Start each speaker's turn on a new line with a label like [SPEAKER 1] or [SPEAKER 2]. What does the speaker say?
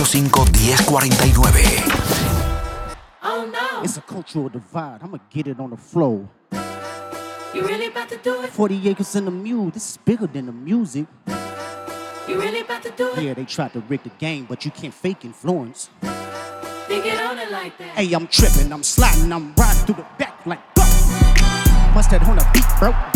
[SPEAKER 1] 885-1049.
[SPEAKER 2] Oh no.
[SPEAKER 3] It's a cultural divide. I'ma get it on the flow.
[SPEAKER 2] You really about to do it?
[SPEAKER 3] 40 acres in the mule. This is bigger than the music.
[SPEAKER 2] You really about to do it?
[SPEAKER 3] Yeah, they tried to rig the game, but you can't fake influence.
[SPEAKER 2] They get on it like that.
[SPEAKER 3] Hey, I'm tripping, I'm sliding, I'm riding through the back like go. Must have on a beat, bro.